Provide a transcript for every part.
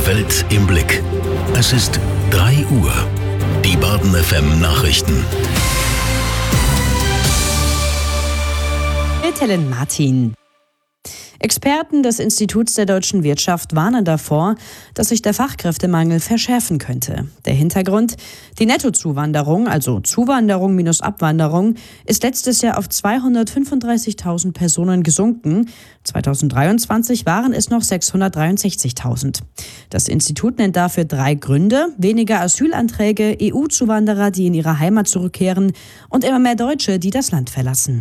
Die Welt im Blick. Es ist 3 Uhr. Die Baden FM Nachrichten. Mit Helen Martin. Experten des Instituts der deutschen Wirtschaft warnen davor, dass sich der Fachkräftemangel verschärfen könnte. Der Hintergrund: Die Nettozuwanderung, also Zuwanderung minus Abwanderung, ist letztes Jahr auf 235.000 Personen gesunken. 2023 waren es noch 663.000. Das Institut nennt dafür 3 Gründe: weniger Asylanträge, EU-Zuwanderer, die in ihre Heimat zurückkehren und immer mehr Deutsche, die das Land verlassen.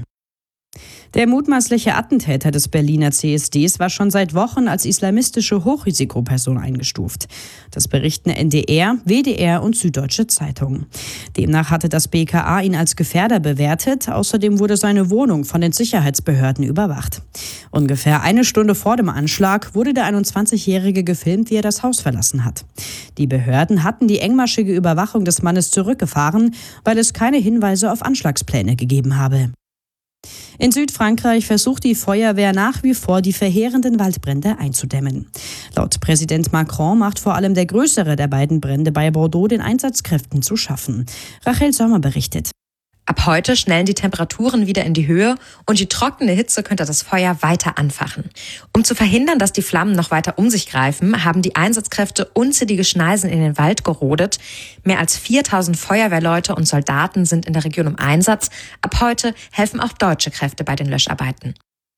Der mutmaßliche Attentäter des Berliner CSDs war schon seit Wochen als islamistische Hochrisikoperson eingestuft. Das berichten NDR, WDR und Süddeutsche Zeitung. Demnach hatte das BKA ihn als Gefährder bewertet. Außerdem wurde seine Wohnung von den Sicherheitsbehörden überwacht. Ungefähr eine Stunde vor dem Anschlag wurde der 21-Jährige gefilmt, wie er das Haus verlassen hat. Die Behörden hatten die engmaschige Überwachung des Mannes zurückgefahren, weil es keine Hinweise auf Anschlagspläne gegeben habe. In Südfrankreich versucht die Feuerwehr nach wie vor, die verheerenden Waldbrände einzudämmen. Laut Präsident Macron macht vor allem der größere der beiden Brände bei Bordeaux den Einsatzkräften zu schaffen. Rachel Sommer berichtet. Ab heute schnellen die Temperaturen wieder in die Höhe und die trockene Hitze könnte das Feuer weiter anfachen. Um zu verhindern, dass die Flammen noch weiter um sich greifen, haben die Einsatzkräfte unzählige Schneisen in den Wald gerodet. Mehr als 4.000 Feuerwehrleute und Soldaten sind in der Region im Einsatz. Ab heute helfen auch deutsche Kräfte bei den Löscharbeiten.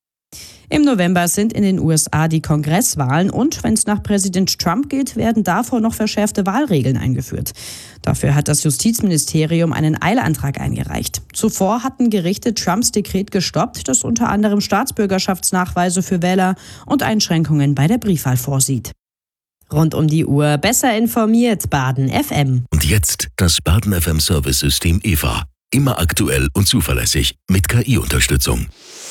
Im November sind in den USA die Kongresswahlen und wenn es nach Präsident Trump geht, werden davor noch verschärfte Wahlregeln eingeführt. Dafür hat das Justizministerium einen Eilantrag eingereicht. Zuvor hatten Gerichte Trumps Dekret gestoppt, das unter anderem Staatsbürgerschaftsnachweise für Wähler und Einschränkungen bei der Briefwahl vorsieht. Rund um die Uhr besser informiert, Baden FM. Und jetzt das Baden FM Service-System EVA. Immer aktuell und zuverlässig mit KI-Unterstützung.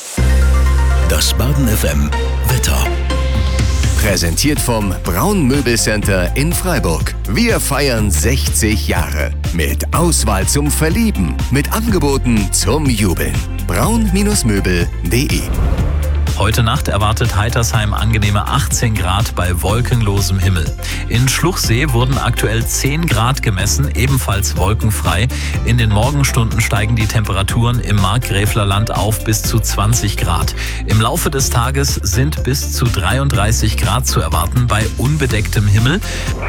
Das Baden FM Wetter. Präsentiert vom Braun Möbelcenter in Freiburg. Wir feiern 60 Jahre. Mit Auswahl zum Verlieben. Mit Angeboten zum Jubeln. braun-möbel.de. Heute Nacht erwartet Heitersheim angenehme 18 Grad bei wolkenlosem Himmel. In Schluchsee wurden aktuell 10 Grad gemessen, ebenfalls wolkenfrei. In den Morgenstunden steigen die Temperaturen im Markgräflerland auf bis zu 20 Grad. Im Laufe des Tages sind bis zu 33 Grad zu erwarten bei unbedecktem Himmel.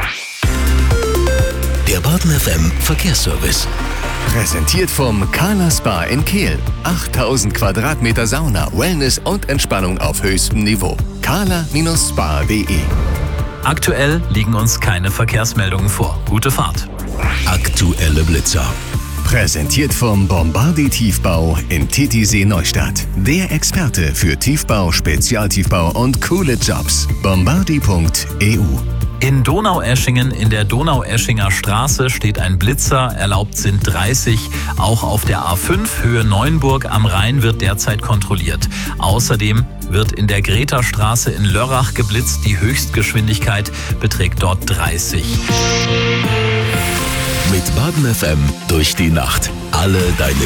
Der Baden FM Verkehrsservice. Präsentiert vom Carla Spa in Kehl. 8000 Quadratmeter Sauna, Wellness und Entspannung auf höchstem Niveau. carla-spa.de. Aktuell liegen uns keine Verkehrsmeldungen vor. Gute Fahrt. Aktuelle Blitzer. Präsentiert vom Bombardi Tiefbau in Titisee Neustadt. Der Experte für Tiefbau, Spezialtiefbau und coole Jobs. bombardi.eu. In Donaueschingen in der Donaueschinger Straße steht ein Blitzer, erlaubt sind 30. Auch auf der A5 Höhe Neuenburg am Rhein wird derzeit kontrolliert. Außerdem wird in der Greta-Straße in Lörrach geblitzt. Die Höchstgeschwindigkeit beträgt dort 30. Mit Baden FM durch die Nacht. Alle deine